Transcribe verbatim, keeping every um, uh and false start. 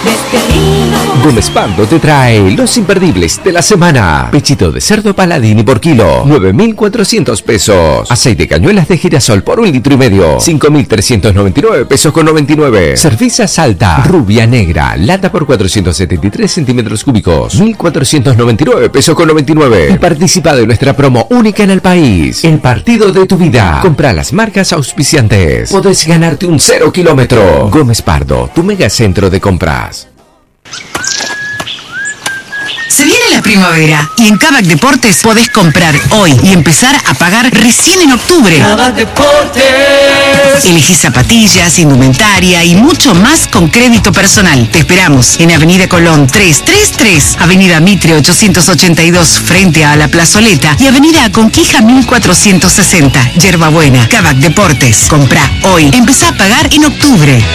Gómez Pardo te trae los imperdibles de la semana. Pechito de cerdo Paladini por kilo, nueve mil cuatrocientos pesos. Aceite de cañuelas de girasol por un litro y medio, cinco mil trescientos noventa y nueve pesos con noventa y nueve. Cerveza Salta, rubia negra, lata por cuatrocientos setenta y tres centímetros cúbicos, mil cuatrocientos noventa y nueve pesos con noventa y nueve. Y participa de nuestra promo única en el país. El partido de tu vida. Compra las marcas auspiciantes. Podés ganarte un cero kilómetro. Gómez Pardo, tu megacentro de compras. Se viene la primavera y en Kavak Deportes podés comprar hoy y empezar a pagar recién en octubre. Kavak Deportes. Elegí zapatillas, indumentaria y mucho más con crédito personal. Te esperamos en Avenida Colón trescientos treinta y tres, Avenida Mitre ochocientos ochenta y dos frente a la Plazoleta y Avenida Conquija mil cuatrocientos sesenta, Yerbabuena. Kavak Deportes. Comprá hoy, empezá a pagar en octubre.